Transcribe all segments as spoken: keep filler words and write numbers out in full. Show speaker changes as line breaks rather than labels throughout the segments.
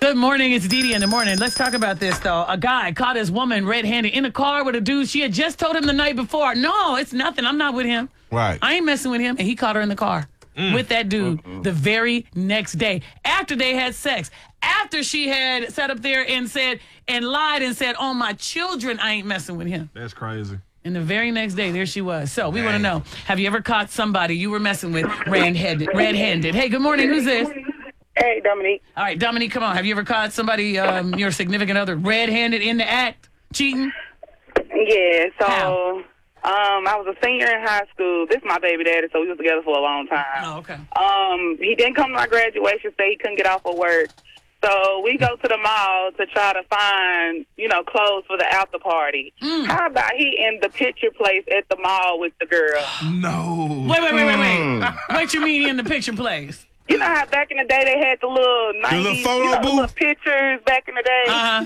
Good morning. It's Dee Dee in the morning. Let's talk about this, though. A guy caught his woman red-handed in a car with a dude she had just told him the night before, no, it's nothing. I'm not with him.
Right.
I ain't messing with him. And he caught her in the car mm. with that dude Mm-mm. the very next day after they had sex. After she had sat up there and said and lied and said, on my children, I ain't messing with him.
That's crazy.
And the very next day, there she was. So we want to know, have you ever caught somebody you were messing with red-handed? red-handed? Hey, good morning. Who's this?
Hey, Dominique.
All right, Dominique, come on. Have you ever caught somebody, um, your significant other, red-handed in the act, cheating?
Yeah, so
How?
um, I was a senior in high school. This is my baby daddy, so we was together for a long time.
Oh, okay.
Um, he didn't come to my graduation, so he couldn't get off of work. So we go to the mall to try to find, you know, clothes for the after party. Mm. How about he in the picture place at the mall with the girl?
No.
Wait, wait, wait, wait, wait. What you mean in the picture place?
You know how back in the day they had the little nineties,
the little photo
you know,
booth?
little pictures back in the day?
Uh-huh.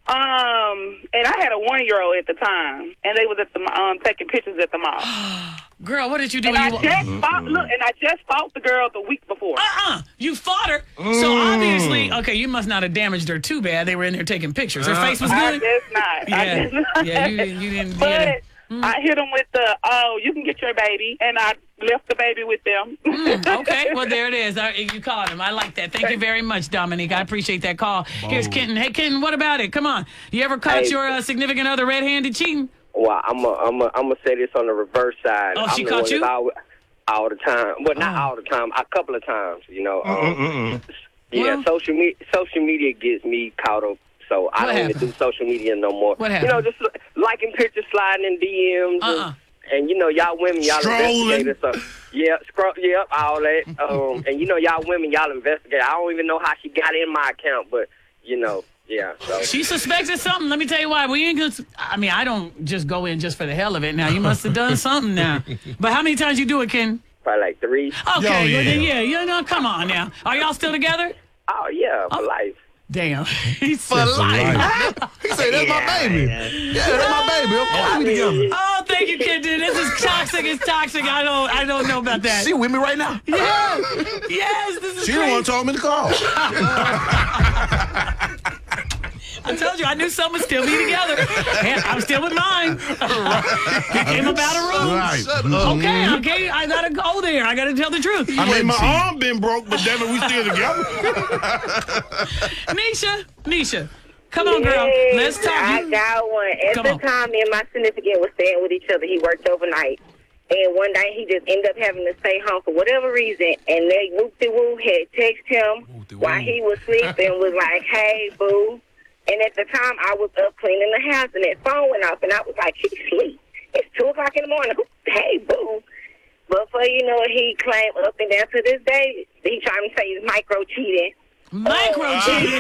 Um, and I had a one-year-old at the time, and they was at the um taking pictures at the mall.
Girl, what did you do?
And I
you...
just fought, look, and I just fought the girl the week before.
Uh-uh. You fought her. Mm. So obviously, okay, you must not have damaged her too bad. They were in there taking pictures. Her uh, face was good?
I guess not.
Yeah,
I guess not.
yeah you, you didn't.
But
yeah. mm.
I hit him with the, oh, you can get your baby, and I left the baby with them.
mm, okay, well, there it is. Uh, you called him. I like that. Thank you very much, Dominique. I appreciate that call. Whoa. Here's Kenton. Hey, Kenton, what about it? Come on. You ever caught
hey.
your uh, significant other red-handed cheating?
Well, I'm a, I'm a, I'm gonna say this on the reverse side.
Oh,
I'm
she
the
caught
one
you?
that All, all the time. Well, not
oh.
all the time. A couple of times, you know. Um, yeah,
well,
social media. Social media gets me caught up. So I don't
happened?
even do social media no more.
What happened?
You know, just liking pictures, sliding in D Ms.
Uh-uh.
And, and, you know, y'all women, y'all investigators. So, yeah, scroll, yep, all that. Um, and, you know, y'all women, y'all investigate. I don't even know how she got in my account, but, you know, yeah. So.
She suspected something. Let me tell you why. We ain't gonna, I mean, I don't just go in just for the hell of it. Now, you must have done something now. But how many times you do it, Ken?
Probably like three.
Okay,
Yo,
well,
yeah.
then, yeah, you know, come on now. Are y'all still together?
Oh, yeah, for
oh.
life.
Damn. He's
For life. He said, that's my baby. Yeah, that's my baby. Of course we together.
Oh, thank you, Kenton. This is toxic. It's toxic. I don't I don't know about that.
She with me right now.
Yeah. Yes, this is
She
crazy.
the one told me to call.
I told you, I knew some would still be together. And I'm still with mine. He came about a room.
Right.
Okay, okay, I gotta go there. I gotta tell the truth.
I mean, my arm been broke, but damn it, we still together.
Nisha, Nisha, come on, girl.
Yes,
Let's talk.
I
You-
got one. At
Come
the
on.
time, me and my significant was staying with each other. He worked overnight. And one night, he just ended up having to stay home for whatever reason. And they, whoop-de-woo, had texted him while he was sleeping, was like, hey, boo. And at the time, I was up cleaning the house, and that phone went off, and I was like, he's asleep. It's two o'clock in the morning. Hey, boo. But for you know, he claimed up and down to this day, he trying to say he's micro-cheating.
Micro-cheating.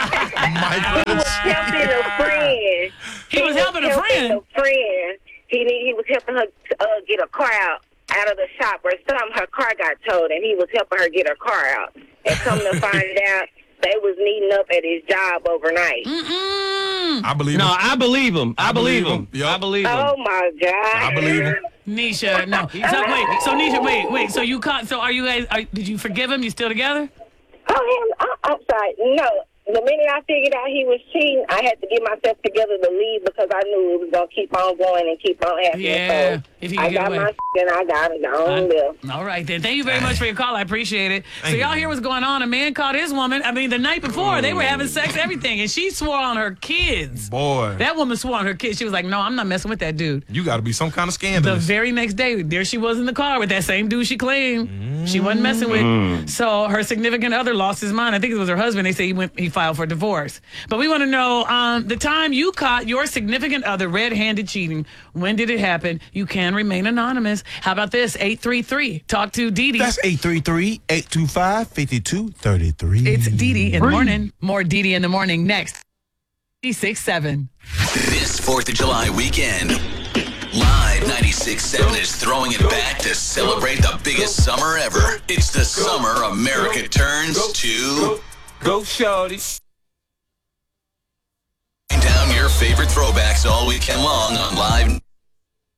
He was helping a friend.
He was helping a friend?
a friend. He need, he was helping her uh, get a car out, out of the shop or something. Her car got towed, and he was helping her get her car out. And come to find out, they was meeting up at his job overnight.
Mm-mm.
I believe
No,
him.
I believe him. I,
I
believe
believe
him.
him. Yep.
I believe him.
Oh, my God.
I believe him.
Nisha, no. So wait, so Nisha, wait, wait. So you caught? So are you guys? Are, did you forgive him? You still together?
Oh, him, I, I'm sorry. No. The minute I figured out he was cheating, I had to get myself together to leave because I knew it was going to keep on going and keep on happening.
Yeah,
So
if you
I
could get
got
away.
my and I got it. I don't live.
All right, then. Thank you very much for your call. I appreciate it. So
Thank
y'all
you.
hear what's going on. A man caught his woman. I mean, the night before, they were having sex, everything, and she swore on her kids.
Boy.
That woman swore on her kids. She was like, no, I'm not messing with that dude.
You got to be some kind of
The
scandalous.
very next day, there she was in the car with that same dude she claimed she wasn't messing with. So her significant other lost his mind. I think it was her husband. They say he went, he filed for divorce. But we want to know um, the time you caught your significant other red-handed cheating. When did it happen? You can remain anonymous. How about this? eight three three. Talk to Dee Dee.
That's eight three three, eight two five, five two three three.
It's Dee Dee in the morning. More Dee Dee in the morning next. ninety-six seven.
This fourth of July weekend, Live ninety-six seven is throwing it back to celebrate the biggest summer ever. It's the summer America turns to...
Go, shorty.
Down your favorite throwbacks all weekend long on Live